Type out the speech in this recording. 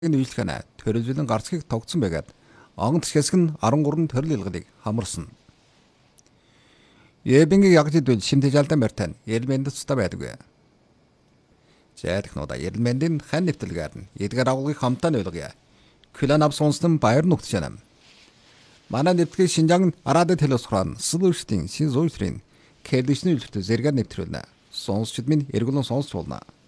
энэ үйлчлэгэнэ төрөлжлөн гарцгийг тогтсон байгаад онгоц хэсэг нь 13 төрөл илгалыг хамарсан. Ебингийн ягжидвэл шимтэж алдан барьтан элменд цуста байдаггүй. Зайдахнуудаа элмендийн хан нэвтэлгээр нь эдгээр агуулгыг хамтаа нөлгөе. Күлэн ав сонстон баяр нухтшанам. Манай нэвтгэл Шинжаан Арадад телесхран сэлүүштийн син зүйтрийн кэлдэшний үлрэлт зэрэг нэвтрүүлнэ. Сонсчд минь эргүүлэн сонсч болно.